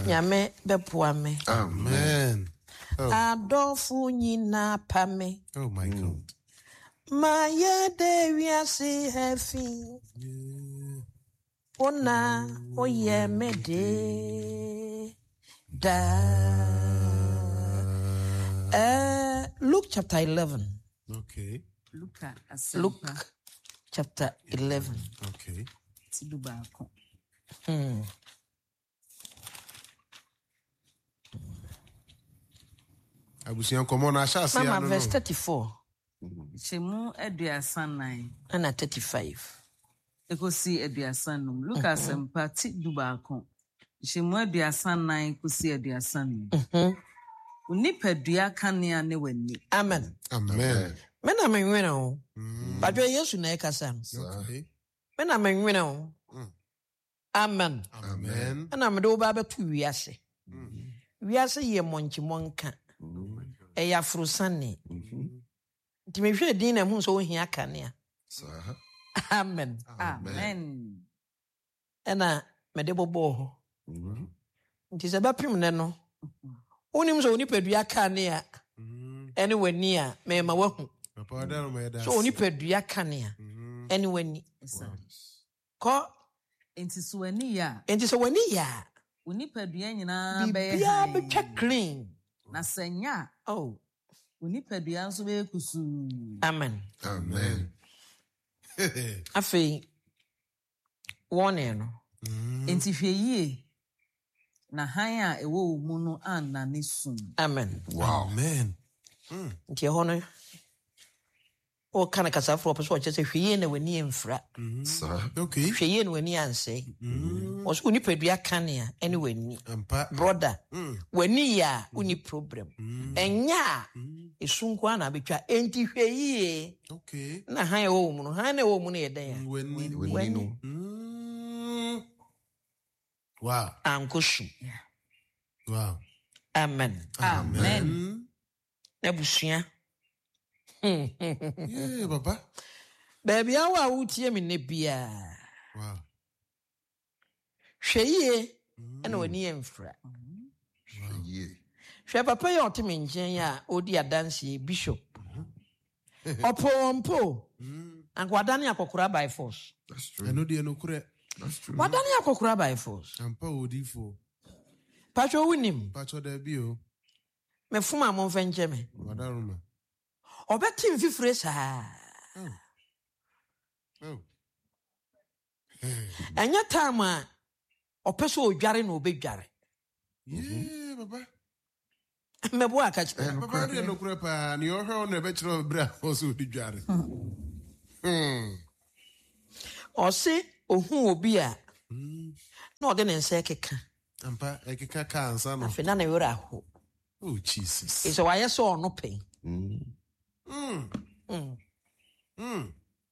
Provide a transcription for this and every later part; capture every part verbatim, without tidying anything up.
Nyame bepuame. Amen. Oh. Adolfo nyina pame. Oh my God. Maya de wiase hefi. Ona oye mede da. Uh, Luke chapter eleven. Okay. Luke, Luke chapter eleven. Okay. Hmm. Mama, verse thirty-four. Shemu eduasa nine. And thirty-five. Ekosi eduasa num. Luka sempa ti dubako. Shemu eduasa nine kusi eduasa num. Unipadua kanea ne wani. Amen. Amen. Mena menwena o. Badwe Yesu na ekasa. Okay. Mena menwena o. Amen. Amen. Ana me do ba betu wiase. Wiase ye monchi monka. E ya frusane. Nti me hwe din na hu so ohia kanea. Amen. Amen. Ena me de bobo ho. Nti se bapim ne no. Onim so onipadua kanea. Ene wani a me ma wahu. So onipadua kanea. Ene wani. Ko enti so wani ya. Enti so wani ya. Onipadua nyina be ya. Bia betwa clean. Na senya. Oh. Onipadua nso be kusu. Amen. Amen. Afi one no. Enti hwe yie. Na han a ewo mu no anna ne sum. Amen. Wow. Amen. Mm. Nti ho no. O kana kasa fro person o chese hweye na wani emfra. Sir. Okay. Hweye na wani anse. O so ni padua kanea ene wani. Brother. Wani ya uni problem. Enya esunko na betwa enti hweye. Okay. Na han e wo mu no. Han na wo mu no ye den ya. Wani wani no. Wow. Ankosu. Yeah. Wow. Amen. Amen. Nebusua. Yeah, Baba. Baby, awa utie me ne bia. Wow. Hweye ena wani emfra. Hweye. Hwe papa ye otime nchen ya odi adanse bishop. Opo ompo. Ankwada ne akokora by force. That's true. Eno de no kure. That's true. Wada ne akokora by force. Ampa odi fo. Pacho winim. Pacho da bi o. Me fuma mo fenche me. Wada ruma. Obeti mfifre sa. Oh. Oh. Anya time a opeso odware na obedware. Yeah, Baba. Me bo aka chi. Baba de no kure pa ni o hwe o na be kire bra o so odware. Hmm. Ose ohun obi a. Na ode ne nse keka. Ampa ekeka ka ansa no. Afena na yora ho. Oh Jesus. Is why so no pain. Mm. Mm. Mm. Mm.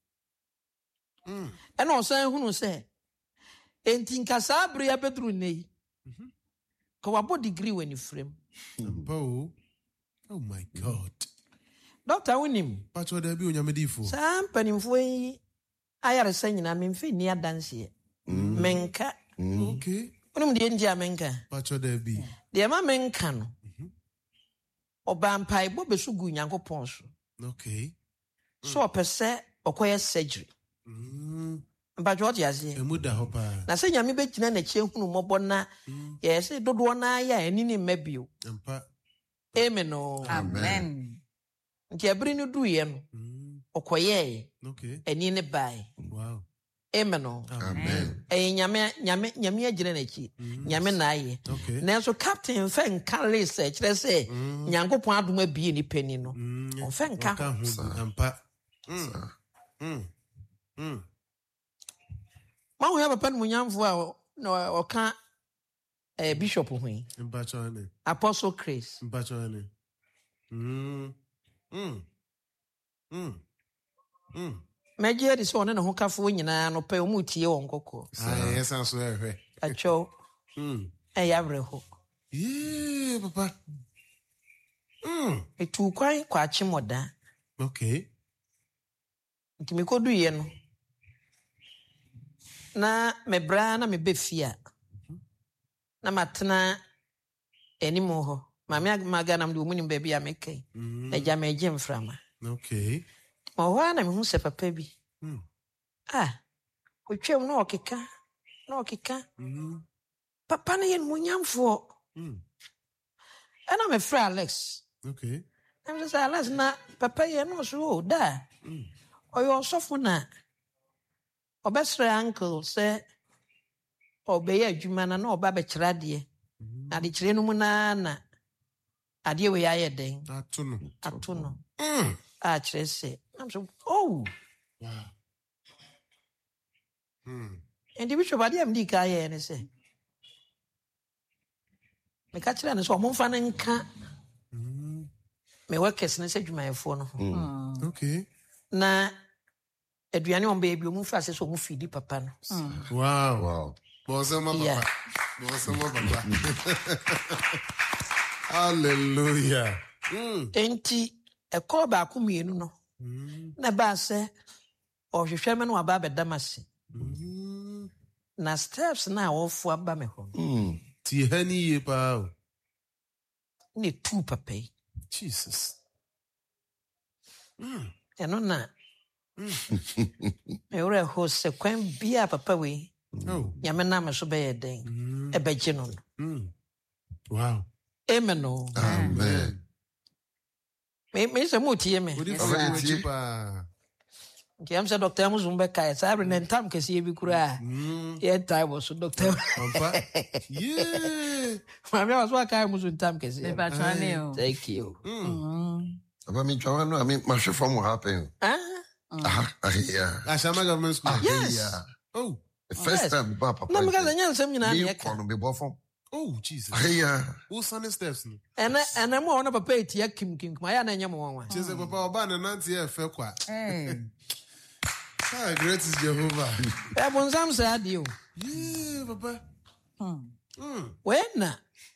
Mm. And also hunu say enti nkasa abre ya bedru nei. Mhm. Ko wabo degree when you frame. Ampa. Oh my God. Doctor Winim. Pacho da bi onyamedifo. Sam panimfo yi ayare sanyina memfe ni adanse. Menka. Okay. Onim de ndia menka. Pacho da bi. De ma menka no. Mhm. Oba mpai bo besugu Nyankopon so. Okay. So opese okoye surgery. Mm. Mba George yaze. Emuda hopa. Na se nyame begina na chie hunu mobo na yes dodo na ya ani ni mabio. Ampa. Amen. Amen. Nti abiri no duye no. Okoye. Okay. Ani ne bai. Wow. Amen. Amen. Eh nyame nyame nyame agina na chi. Nyame na aye. Okay. Na so captain fa nka lise kire se Nyankopon adom abie ni pani no. On fa nka. Ampa. Mm. Mm. Mm. Ma ho ya papa no nyamfo a na oka eh bishop ho yi. Mbacho ane. Apostle Chris. Mbacho ane. Mm. Mm. Mm. Mm. Meje di so ne ho kafo nyina no pe o mutie won kokko. Ah, yes an so ehwe. Acho. Mm. E ya breho. Yeah, papa. Mm. Etu kwan kwa chimoda. Okay. Nti me kodu ye no. Na me bra na me befia. na matena animo ho mame maga na mde omunim ba bia mekai agya me agye mframa okay ma ho na me hu se papa bi mm ah otwem na okeka na okeka mm papa na yen munyamfo mm ana me fra Alex okay I'm say Alex na papa yen no so da mm oyo sofo na obesre uncle se obeye adwuma na na oba be kira de na de kire no mu na na ade we aye den ato no ato no mm a kire se I'm so oh wow mm and the bishop ade am di ka ye ne se me ka kire ne so mo mfa ne nka mm me workers ne se dwumayefo no okay na aduane on baby mu fa se so mu fidi papa no wow Wow. Bosa ma Yeah. papa bosa ma papa hallelujah mm enti e call ba ku mienu no mm na ba se o hwehwe me no aba be damase mm na steps na awofo aba me ho Mm. ti hani ye pa o. ne tu papa yi Jesus mm eno na me wora ho se kwan bia papa we oh nyame na me so be ye den mm e begye no no. mm wow Amen no Amen. me me se mo tie me Odi Amen. fa ti pa nti am se doctor amuzum be kai sa bre na ntam kese ye bi kura mm ye time was doctor papa yeah mami was wa kai amuzum ntam kese Me ba twane o. thank you mm Aba mi twa no ami ma hwe from happen. ah Ah, ah yeah. Ashama government school Yes. Yeah. oh The first Yes. time ba papa. na me ka zanya nsem nyina na Me ye ka kono me bofo. oh Jesus Ah yeah. who sunny steps no ene ene mo na papa etia kim kim kuma ya na nya mo wanwa Jesus papa oba na nanti e fe kwa Eh. ah great is Jehovah e bon sam sa ade o yeah papa Hmm. mm we na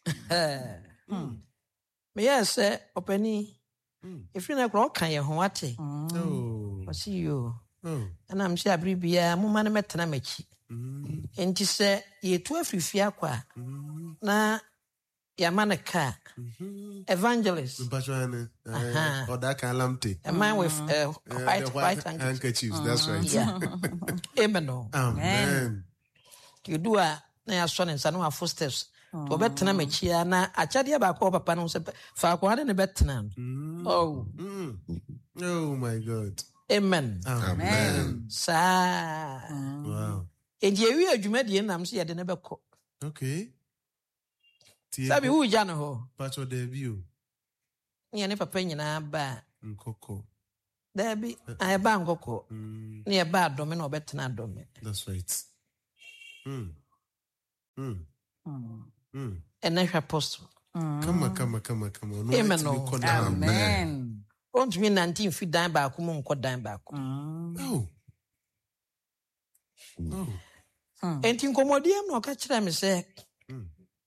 me yes opani mm if you na kro kan ye ho ate oh o see you oh na am se abribia mo ma na metena machi mm enti se ye tu afrifia kwa mm na ya manaka mhm evangelist Mpachwane Aha. eh oda kan lamte a man with uh, Eh, white the white handkerchief. handkerchiefs that's right Yeah. Amen. No. amen You do a na ya so ne nsa no afo steps. To betena machia na achade ba ko papa no se fa ko ade ne betena. mm Oh, mm oh my god amen. amen Sa. wow Eji ewi adwuma die nam so ye de ne beko. okay tie Sabi hu ja no ho. pacho debut Ne ne papa nyina ba. nkoko Da bi ai ba ngoko. mm Ne ba adome na obetena adome. that's right mm mm Hmm. mm Ene hwa apostle. kama kama kama kama no Amen, let me no. call down. Amen. On to me nineteen fi dan ba ko mu nko dan ba ko. Hmm. oh oh Hmm. Enti nkomodiem na oka kire me se mm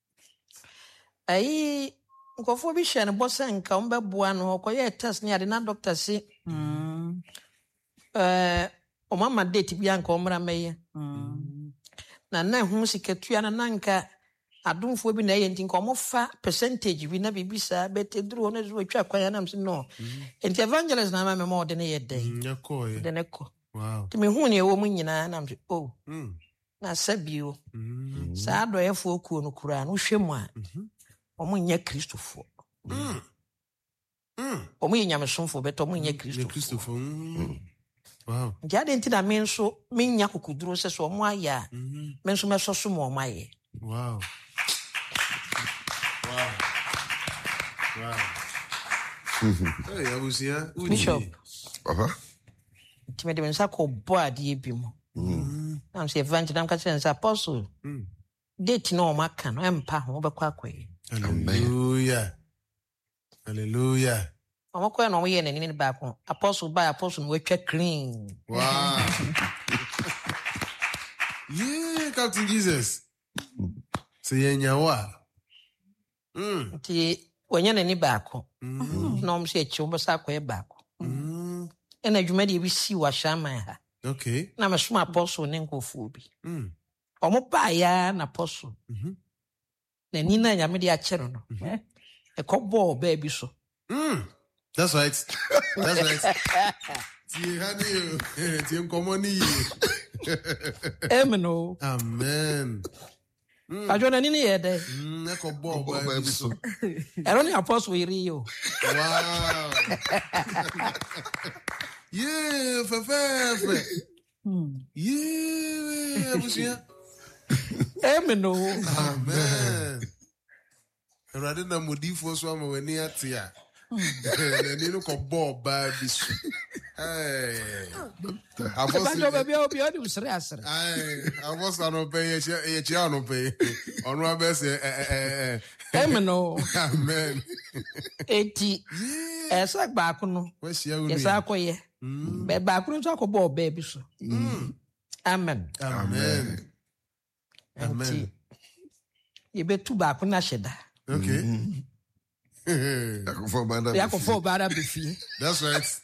ayi nkofo bi hye ne bosa nka on beboa no okoye test ne ade na doctor si Hmm. eh o mama date bi anka omra meye Hmm. na na hu sikatua na nanka adomfo bi na ye nti nka omofa percentage bi na bibisa betedru ono zo atwa kwanya na msi no enti evangelist na mama me ode ne ye den nyakoye de ne ko wow ti me hu ne ewo mu nyina na msi oh mm na sabio mm saa doyefo kuo no kura no hwemu a mhm omo nya kristofo mm mm omo nya nyamesomfo beto omo nya le kristofo Christopher mm wow nti ade nti na me nso menya kokuduro sɛ sɛ ɔmo ayɛ a mhm me nso mɛsɔ so ma ɔmo ayɛ wow wow wow hey abusia Bishop. Papa. nti mede me nsa kɔbɔ adeɛ bi mu mm na sɛ evangelist nam ka kyerɛ nsa apostle mm date na ɔmo aka no ɛmpa ho wobɛkɔ akɔyɛ hallelujah hallelujah ɔmo kɔɛ na ɔmo yɛ n'ani ne baako apostle by apostle no watwa clean wow yeah Captain Jesus say yenyawa mm nti wɔnyɛ n'ani baako mm na ɔmo sɛ akyi wobɛsa akɔyɛ baako mm ɛna adwuma deɛ bi si wɔ ahyɛ aman ha okay na mesoma apostle ne nkɔfoɔ bi mm ɔmo baayɛ na apostle mhm Na ni na nyame de akere no. E ko ball baby so. Mm. That's right. That's right. Tie hadi, tie komoni. Amen o. Amen. Ajo na ni ne ye dey. Mm, e ko ball baby so. Ero ni apostle iri yo. Wow. Yeah, fe fe fe. Yeah, abusia. Amen o. Amen. Erade na modifo so ama wani atia. Na ni no ko ball baby so. Hey. Apostle baby obi odi usre asre. Ai, apostle no pay ye ye chia no pay. Onu abese eh eh eh. Amen o. Amen. Eti. Esa gba ko no. We sia unu. Esa akoye. Be ba ko nso akobo baby so. Amen. Amen. Amen. Ye betu ba ko na hyeda. Okay. Yakofo bada. Yakofo bada be fie. That's right.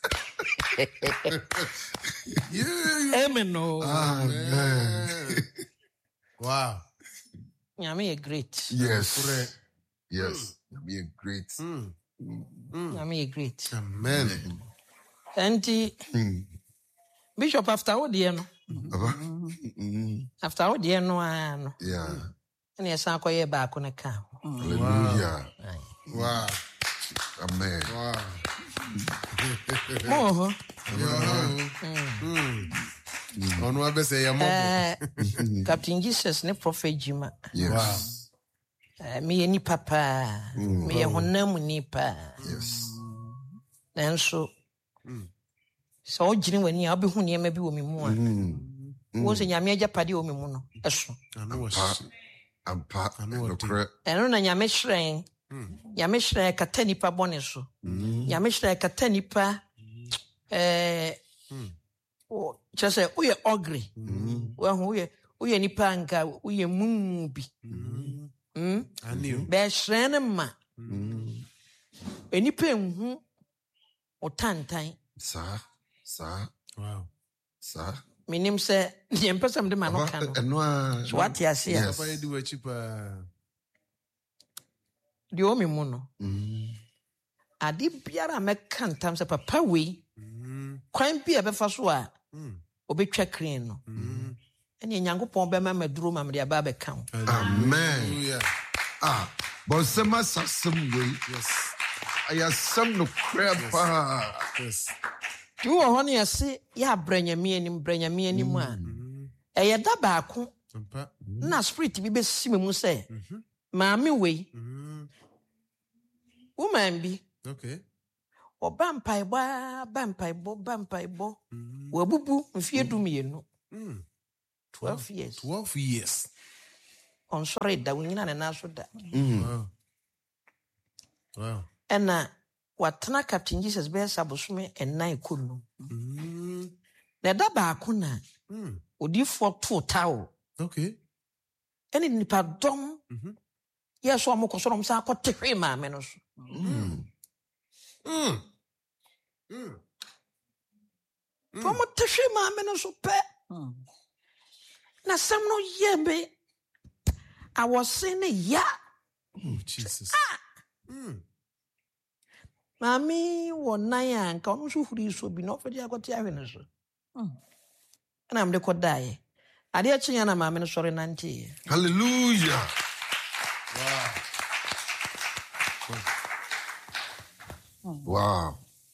Yeah. Amen no. Amen. Wow. Nyame ye great. Yes. Correct. Yes. Be a great. Mm. Nyame ye great. Amen. And Bishop after all the no. Baba. After all the no ano. Yeah. And yes akoye ba ko na ka. Hallelujah. Wow. Amen. Wow. Mo. Mm. Onu abese ya mo. Eh Captain Jesus ne prophet Jima. Yes. Eh me ni papa. Me ye honam ni pa. Yes. Nanso so ogini wani a obehu ne ma bi wo me mu a. Wo se nyame agapade wo me mu no. Eso. Anu was. Ampa. No correct. Eno na nyame hyiren. Nyame hyiren kata nipa bone so. Nyame hyiren kata nipa eh o chese uye ogre. Wo hu uye uye nipa nka uye mumbi. Mm. Aniu. Be hyiren ma. Enipa enhu otantan. Sa. Sa. Wow. Sa. Minim se yempesam de manoka no. Eno a. So what ya see? Papa ye do chipa. Di o me mu no. Mm. Ade biara meka ntam se papa we. Kwan bia be fa so a. Obetwa kren no. Ene Nyankopon be ma maduro ma me aba be kan. Amen. Ah, but some some way. Yes. I have some no crap. Yes. You wo ho ne yese ya branyame anim branyame anim a. E ye da ba ko. Ampa. Na spirit bi be sime mu se. Maame we. Woman bi. Okay. Oba mpai ba ba mpai bo ba mpai bo. Wabubu mfie dumienu. twelve years. twelve years. On sorry da wunyina na na so da. Wow. Wow. Ena watena Captain Jesus be sabosome ennan kunu. Mm. Na da ba ko na. Mm. Odifo to tawo. Okay. Ene nipa dom. Mhm. Yes o amokoso rom sa akote hwe maame no so. Mm. Mm. Mm. Pomo te hwe maame no so pe. Na sam no yembe. I was saying ya. Oh Jesus. Mm. Mami wo nan anka onu so huri so bi no fedi akote ahwe no so. Na am de kodae. Ade achinya na mami no sori nante. Hallelujah. Wow. Wow.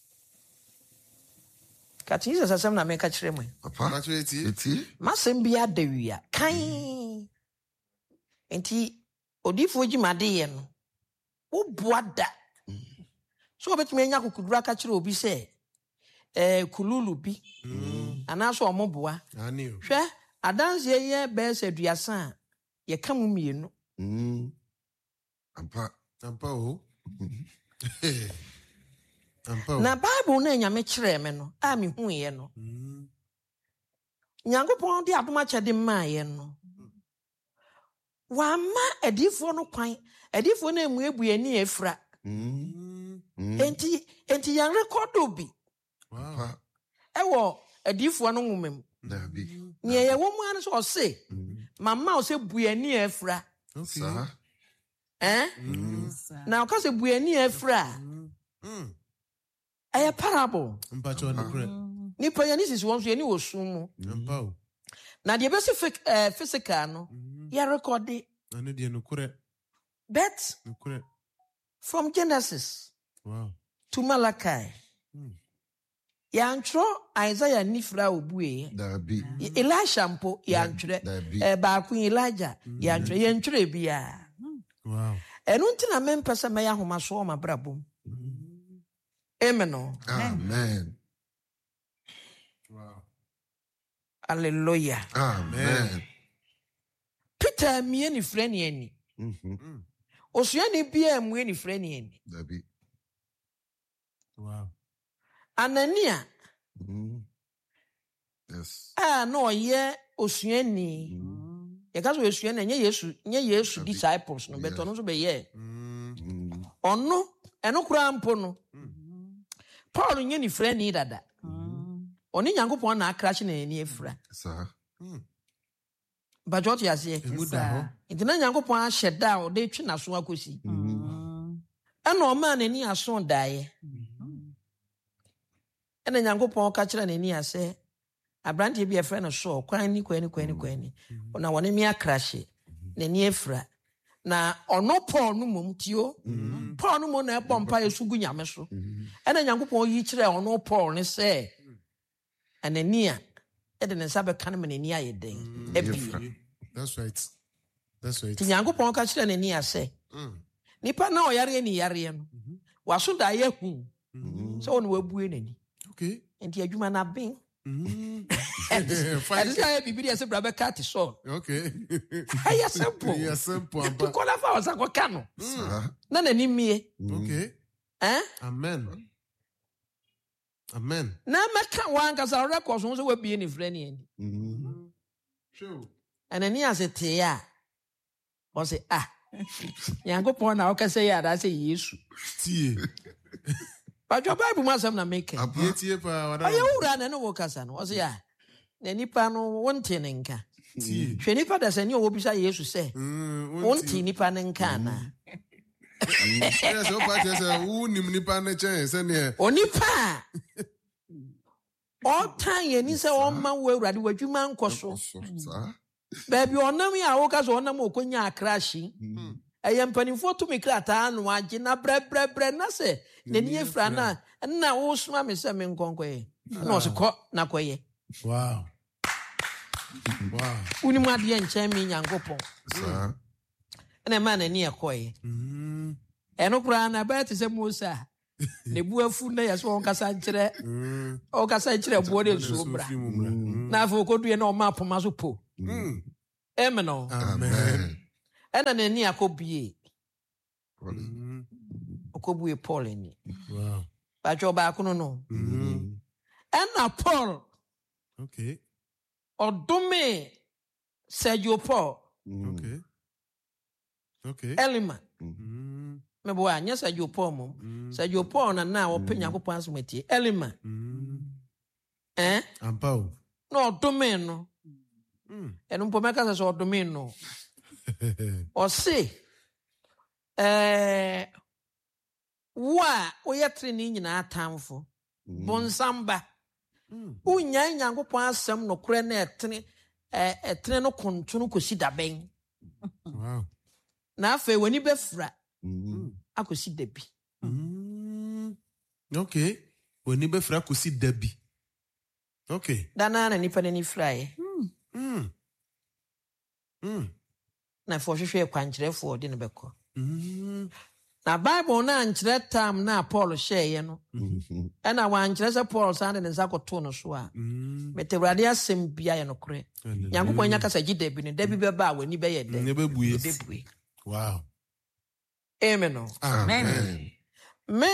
Ka Jesus asem na me ka kire mo. Papa. Maturity. Eti. Masem bia dawia. Kan. Enti odifo gimade ye no. Wo boada. So obetumi anya kokudura ka kire obi se eh kululu bi. Anaso omoboa. Aniu. Hwe adanse ye be se duasa ye ka mu mienu. Mm. Ampa. Ampa o. Ampa. Na Bible na nyame kire me no a me hu ye no. Mm. Nyankopɔn de adoma kyɛde maa ye no. Wa ma edifo no kwan. Edifo na emu ebu ani efra. Mm. Enti enti yan record obi. Wow. Ewo edifo no nwumem. Dabi. Nye ye wo mu an so se. Mama o se bu ani efra. Okay. Sa. Eh? Now, because if we are near Fra, a parable. Nipa yanis is once you knew sumo. Now, the best uh, physical, no, you record it. But from Genesis wow. to Malachi, Yantro Isaiah Nifra Ubwe, Elisha Mpo, Yantre, Baku Elijah, Yantre, Yantre Bia. Wow. And until a man person may have my soul, my brabo. Amen. Amen. Wow. Hallelujah. Amen. Peter, me any friend any. Osuani bia mu any friend any. Dabi. Wow. Anania. Yes. Ah no ye osuani. Ye ka so osuani nye Yesu, nye Yesu disciples no beto no so be ye. Ono eno kura mpo no. Paul nye ni friend ni dada. Oni Nyankopon na crash na ani efra. Sir. Bajot yase. Intina Nyankopon a sheda o de twi na so akosi. Ana o ma na ni aso dae. Ana Nyankopon ka kire na ni ase abrante bi e friend so kwan ni kwan ni kwan ni kwan ni. Ona woni mi crash na ni efra. Na ono Paul no mom tio. Paul no mo na e bompa yesugu nyame so. Ana Nyankopon yi kire ono Paul ne se Anania, Eden and Sabbath Canman in Nia day. That's right. That's right. Tiango catch and Nia say, Nipa no yari any yarian. Was so die who? So on we're winning. Okay. And the human have been. I just have be as a brother cat is so. Okay. I are simple. Yes, simple. To call a house a cano. None any me. Okay. Eh? Amen. Amen. Na meka wan ka sa records won so we be ni friend ni. Mhm. Sure. And then he say te ya. O say ah. Yankopon na o ka say ya da say Yesu. Tie. But your Bible must have na make. Tie tie pa wada. Aye wura na no wo kasa no. O say ya. Na nipa no wonte ne nka. Tie. Hwe nipa da say ne wo bisa Yesu say. Mm. Wonte nipa ne nka na. Yes, o pa say who nim nipa ne chen say ne. Onipa. All time ye ni say o man we urade wadwuma nkoso. Sir. Baby onam ya wo kasa onam okonya akrashi. Eye mpanimfo to me krata anu age na bre bre bre na se na ni efra na na wo suma me se me nkonkoye. Na o se ko na koye. Wow. Wow. Uni ma de enche me Nyankopon. Sir. Na ma na ni ekoye. Mhm. Eno kura na ba te se Musa. Ne bu afu na yeso on kasa nkire. O kasa nkire bu de so bra. Na afu kodu na o ma poma so po. Mm. Amen. No. Amen. Ena na ni akobie. Mhm. Okobue Paul ni. Wow. Ba jo ba kuno no. Mhm. Ena Paul Okay. odome Sergio Paul Okay. Okay. Elima. Mhm. Me bo anya Sergio Paul mo. Sergio Paul na na o pe Nyankopon asomati. Elima. Mhm. Eh? Ampao. No odome no. Mm. Eno mpo meka se odome no. O se eh wa oyetre ni nyina atamfo. Bonsamba. Mm. Unya Nyankopon asem no kure na etene eh etene no konto no kosi daben. Wow. Na afa wani befra Mm. akosi dabi. Mm. Okay. Oni be fra kosi dabi. Okay. Dana na nipa na ni frae. Mm. Mm. Na fo hwehwe kwankyerefo de ne beko. Mm. Na Bible na ankyere tam na Paul hyeye no. Ena wankyere se Paul sande ne nsakoto no so a. Mm. Metewrade asem bia ye no kore. Nyankopon nya kasa gi dabi ne dabi beba wani be ye de. Ne be buye. Debue. Wow. Amen. No. Amen. Me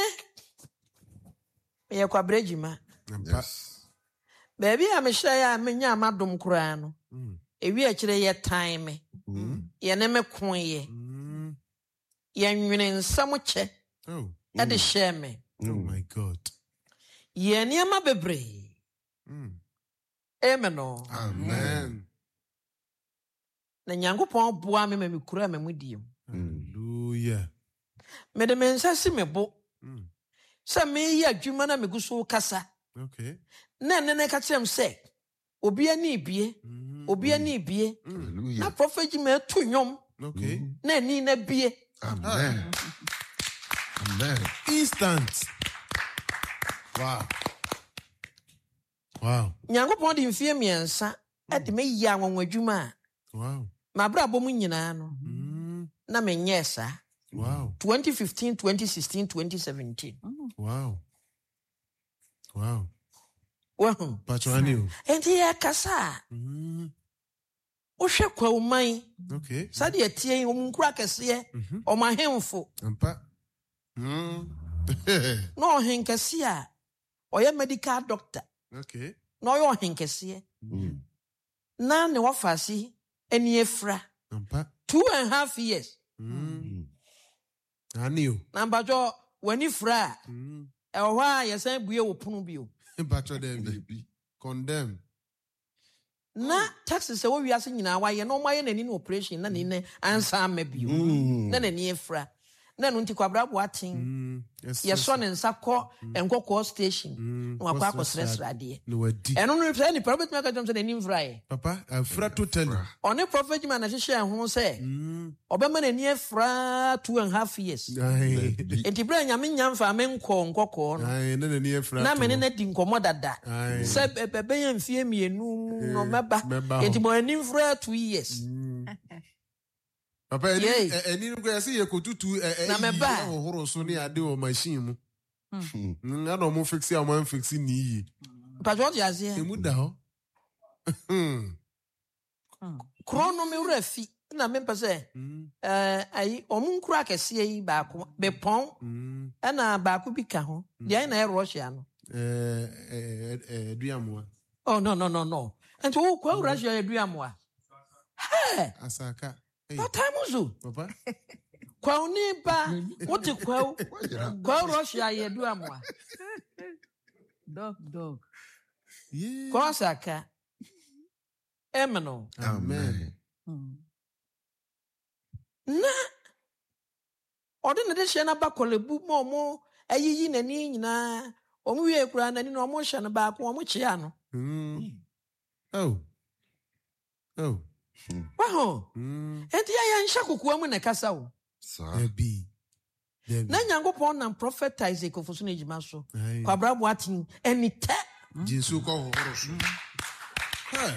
ye kwa brejima. Yes. Baby a me hye ya me nya amadom kura no. Mm. Ewi a kire ye time me. Mm. Ye ne me kon ye. Mm. Ye nwene nsam che Oh. e de hye me. Oh my God. Ye niama bebre. Mm. Amen. No. Amen. Na Nyankopon boa me ma me kura me mudiem. Hallelujah. Hallelujah. Me de mensa si me bo. Mm. Sa me yi adwuma na me guso kasa. Okay. Na nene ka kyerem se. Obi ani bie. Obi ani bie. Hallelujah. Na prophet me tu nyom. Okay. Na ni na bie. Amen. Amen. Instant. Wow. Wow. Nyankopon de mfie miensa e de me yi anwonwa adwuma. Wow. Ma bra bom nyina no. Mm. Na me nye sa. Wow. twenty fifteen, twenty sixteen, twenty seventeen. Wow. Wow. Well, Patroni. enti ya kasa. Mm. O hwe kwa uman. Okay. Sade etie omunkura kese o mahemfo. Ampa. Mm. No henkese a oye medical doctor. Okay. No yo henkese. Mm. Na ne wafasi eni efra. Ampa. Two and a half years. Mm. Anio. Na mbajo wani fra. Mm. E ho a yesen bue wo punu bio. Patro dem. Condemn. Na taxes e wo wiase nyina wa ye no mo ye nani no operation na ni ne ansa ma bio. Na nani efra. Na no nti kwabra bo aten. Mm. Yes. Ye so ne nsa kọ enkọkọ station. No akwa akosresra de. No wadi. Eno no say ni prophet make jam say nani mfra. Papa, afra totally. One prophet man na hye ho say. Mm. Obema nani efra two and a half years. Ai. Enti bra nyame nyamfa me nkọ nkọkọ no. Ai, na nani afra. Na me ne na di nkomo dada. Ai. Se bebe ye mfie mienu no meba. Enti mo ani mfra two years. Papa, eni eni no go say ye kotutu e e ohoro so ne ade o machine mu. Mm. Na no mo fix am am fix ni yi. Pa George azie. Emu da ho. Hmm. Krono me wura fi na me pese. Eh ayi omunkura kese yi ba ko be pon. Mm. E na ba ko bi ka ho. Dia na e Russia no. Eh eh eh duamoa. Oh no no no no. Enti wo kwa Russia e duamoa. Hey, Asaka. what time uzu? Papa. Kwa uniba, what you kwa? Kwa Russia ye duamoa. Dog, dog. Yeah. Kwa saka. Emeno. Amen. Mm. Na ode na de hye na ba kolebu mo mo ayiyi nani nyina omu wie kura nani no mo hye na ba ko mo chia no. Mm. Oh. Oh. Waho. Mm. Enti ya ya nhya kokoa mu na kasa wo. Sir. Debi. Debi. Na nyankopon na prophet Isaac ofoso na ejima so. Ai. Kwa brabo atin eni te. Jesu ko horo so. Hey.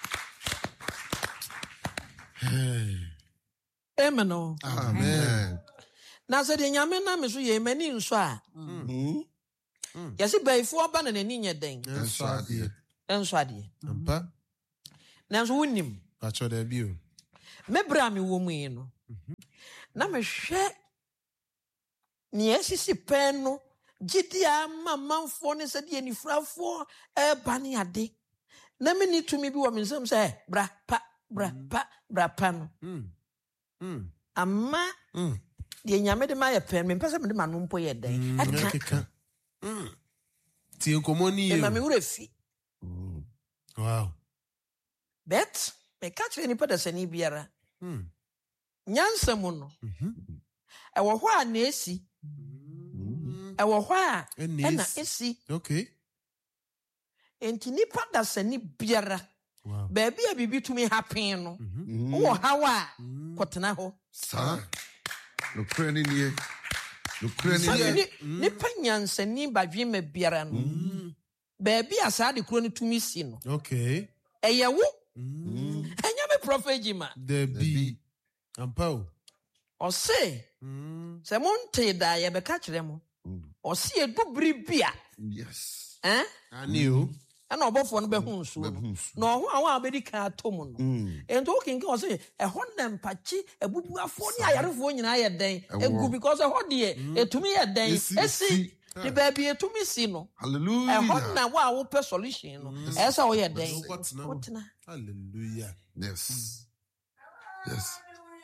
Hey. Emeno. Amen. Na se de nyame na me so ye mani nso a. Mm. Yesi baifo oba na nani nye den. Enso ade. Enso ade. Ampa. Na so wonim. Pacho debi o. Me bra me wo mu yi no. Na me hwe ni esisi pen no gidia mamanfo ne se de anifrafo e ba ne ade. Na me ni tumi bi wo me nsem se bra pa bra pa bra pa no. Mm. Mm. Amma Mm. de nyame de ma ye pen me pese me de ma no mpo ye den. Aka Aka. Mm. Ti enkomoni e ye. ma me wura fi. Wow. Bet me catch any pada sani biara. Mm. Nyansa mu no. Mhm. E wo ho a na esi. E wo ho a e na Enis. esi. Okay. Enti nipa da sani biara. Wow. Baby a bibi tumi happen no. Mhm. Wo hawa kotena ho. Sir. No cranny near. No cranny Sabi near. ni nipa nyansani badwe ma biara no. Baby asa de kro no tumi si no. Okay. Eye wo. Mm. Enya me prophet jima. Debi. Ampa o. O se Mm. se monte da ye be ka kire mo. O se edubri bia. Yes. Eh? Ani o. Ana obofo no be hu nso no. Na ho awon abedi ka atom no. Ento kinkin o se e ho na mpachi ebubuafo ni ayarefo nyina ye den. Egu because e ho de etumi ye den. Esi the baby etumi si no. Hallelujah. E ho na wa wo pe solution no. E sa wo ye den. Wotena. Hallelujah. Yes. Yes.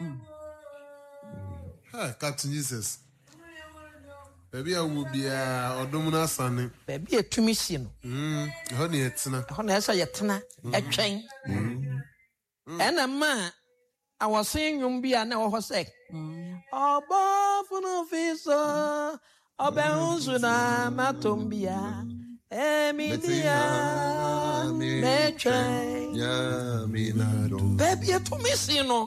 Ha, Captain Jesus. Baby, I will be a Odomuna Sunny. Baby etumi si no. Mm, honey, it's not. E ho na esa ye tena etwen. E na ma I was saying yum bia na wo ho se. Oba funo fiso. Obe unsu na matombia. Emidia. Meche. Ya minado. Baby, to me see no.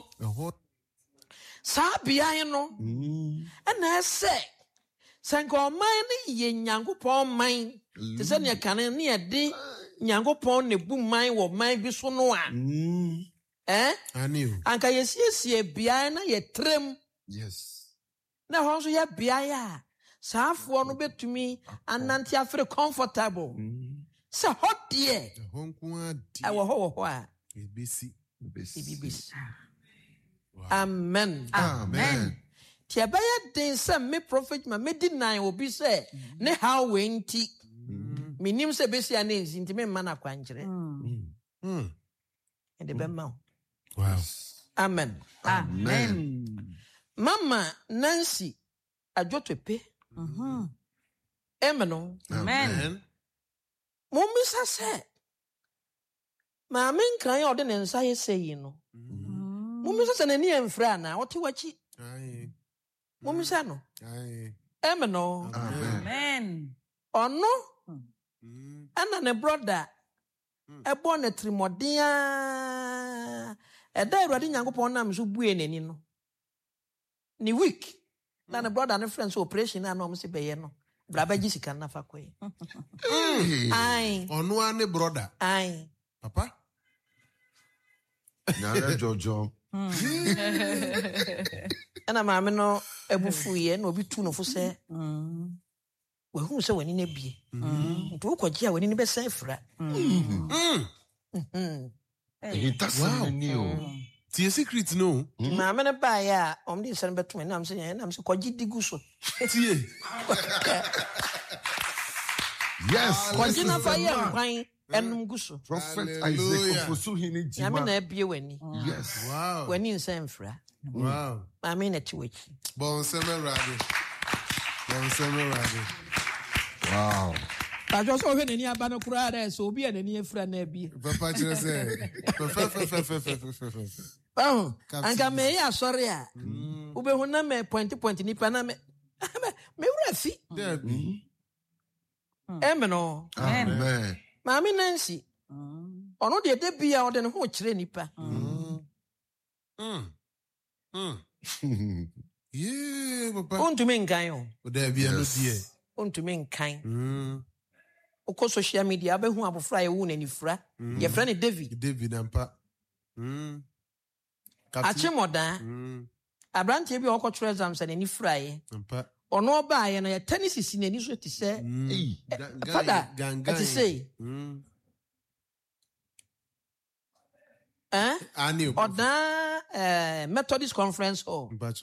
Sabia no. And I say, Sanko mine ye Yankupon mine. The Sanya Canan near D. Yankupon ne boom mine or mine be so no. Eh? I knew. Anka yes, yes, ye biana ye trim. Yes. Now also ye biaya. Saf one bit to me and Nantia feel comfortable. So hot dear. I will hold why. B C. B B C. Amen. Amen. Tia baya den se me prophet ma me deny obi say ne how we nti. Me nim se besi anensi nti me mana kwankyere. Mm. And the bema. Wow. Amen. Amen. Mama Nancy adwotope. Mhm. Amen. Amen. Mommy say. Ma men kan ya ode ne nsa ye sei no. Mommy say na ni emfra na wote wachi. Aye. Mommy say no. Aye. Amen. Amen. Ono Mm. ana ne brother ebo ne trimodia e da Awurade Nyankopon nam so bue nani no. Ni week na ne brother ne friends operation na no mse beye no. Bra ba gi sika na fa koy. Ai. Ono ane brother. Ai. Papa? Nyare Jojo. Ana maame no ebufu ye na obi tu no fo se. Mm. We hu se wani na bie. Nti wo kwaji a wani ni be san fra. Mm. Mhm. He doesn't know. Tie secret no. Maame ne ba ya om di san betu na am se na am se kwaji digu so. Tie. Yes. Kwaji na fa ye nkwan enum gu so. Prophet Hallelujah. Isaac Ofosuhini Maame na Jima. abie wani. Yes. Wow. Wani nsan fra. Wow. Maame na ti wachi. Bon seme rade. Bon seme rade. Wow. Pajo so hwe nani aba no kura da so obi anani afra na abie. Papa chere se. Fe fe fe fe fe fe fe fe. Oh, anka me ya sori a. Ube hu na me point point nipa na me. Me wura fi. There be. Amen o. Amen. Maame Nancy. Ono de de bia o de ne ho kire nipa. Mm. Mm. Yeah, papa. Ontumi nkan o. O there be no die. Ontumi nkan. Mm. Oko social media abehu abofra ye wu nani fra. Ye fra ne David. David ampa. Mm. Achemoda. Mm. Abrante bi okọ tro exam se nani fra ye. Ampa. Ono ba ye na ye tennis si nani so ti se. Hey. Father, Ganga. ati say. Mm. Eh? Ani. Oda eh Methodist Conference Hall. Mpa